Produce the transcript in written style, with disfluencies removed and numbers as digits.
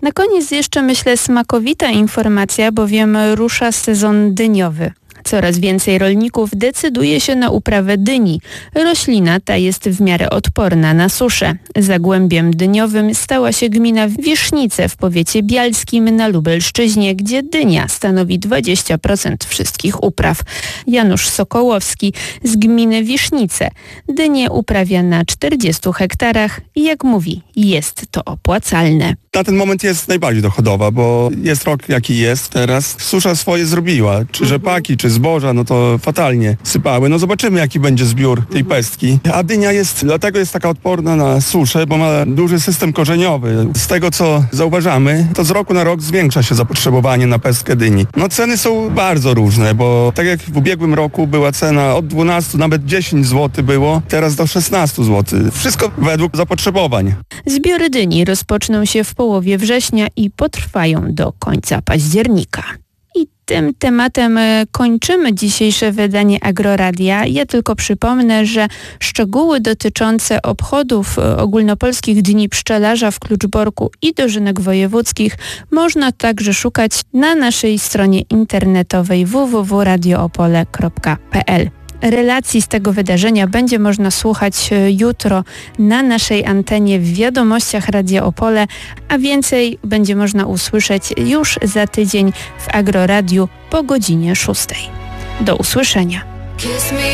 Na koniec jeszcze myślę smakowita informacja, bowiem rusza sezon dyniowy. Coraz więcej rolników decyduje się na uprawę dyni. Roślina ta jest w miarę odporna na suszę. Zagłębiem dyniowym stała się gmina Wisznice w powiecie bialskim na Lubelszczyźnie, gdzie dynia stanowi 20% wszystkich upraw. Janusz Sokołowski z gminy Wisznice dynię uprawia na 40 hektarach i jak mówi, jest to opłacalne. Na ten moment jest najbardziej dochodowa, bo jest rok jaki jest teraz. Susza swoje zrobiła. Czy rzepaki, czy zboża, no to fatalnie sypały. No zobaczymy, jaki będzie zbiór tej pestki. A dynia dlatego jest taka odporna na suszę, bo ma duży system korzeniowy. Z tego, co zauważamy, to z roku na rok zwiększa się zapotrzebowanie na pestkę dyni. No ceny są bardzo różne, bo tak jak w ubiegłym roku była cena od 12, nawet 10 zł było, teraz do 16 zł. Wszystko według zapotrzebowań. Zbiory dyni rozpoczną się w połowie września i potrwają do końca października. I tym tematem kończymy dzisiejsze wydanie Agroradia. Ja tylko przypomnę, że szczegóły dotyczące obchodów ogólnopolskich Dni Pszczelarza w Kluczborku i dożynek wojewódzkich można także szukać na naszej stronie internetowej www.radioopole.pl. Relacji z tego wydarzenia będzie można słuchać jutro na naszej antenie w wiadomościach Radia Opole, a więcej będzie można usłyszeć już za tydzień w Agroradiu po godzinie 6. Do usłyszenia.